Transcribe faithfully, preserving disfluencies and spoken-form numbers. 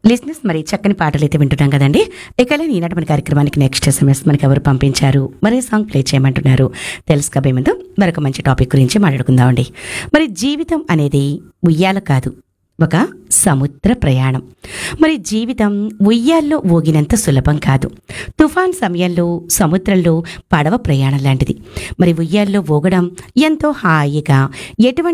లిజినెస్ మరి చక్కని పాటలు అయితే వింటున్నాం కదండి. ఇక ఈనాటి మన కార్యక్రమానికి నెక్స్ట్ ఎస్ఎంఎస్ మనకి ఎవరు పంపించారు, మరి సాంగ్ ప్లే చేయమంటున్నారు తెలుసుకోబోయే ముందు మరొక మంచి టాపిక్ గురించి మాట్లాడుకుందామండి. మరి జీవితం అనేది ఉయ్యాల కాదు, ఒక సముద్ర ప్రయాణం. మరి జీవితం ఉయ్యాల్లో ఊగినంత సులభం కాదు. తుఫాన్ సమయంలో సముద్రంలో పడవ ప్రయాణం లాంటిది. మరి ఉయ్యాల్లో ఊగడం ఎంతో హాయిగా, ఎటువంటి